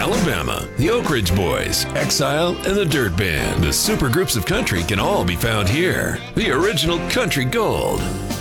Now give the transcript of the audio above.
Alabama, the Oak Ridge Boys, Exile, and the Dirt Band. The super groups of country can all be found here. The original country gold.